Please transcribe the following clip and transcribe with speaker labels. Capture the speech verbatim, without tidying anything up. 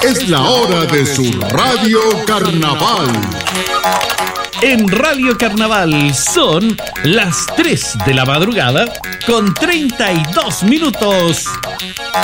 Speaker 1: Es la hora de su Radio Carnaval.
Speaker 2: En Radio Carnaval son las tres de la madrugada con treinta y dos minutos.